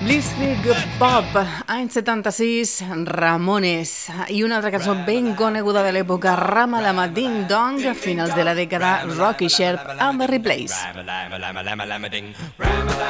Blitzkrieg Pop, any 76, Ramones. I una altra cançó ben coneguda de l'època, Ramalama Ding Dong, finals de la dècada, Rocky Sherp amb Replace.